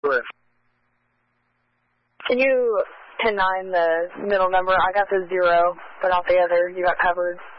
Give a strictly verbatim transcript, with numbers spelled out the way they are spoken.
Correct. Can you ten nine the middle number? I got the zero, but not the other. You got covered.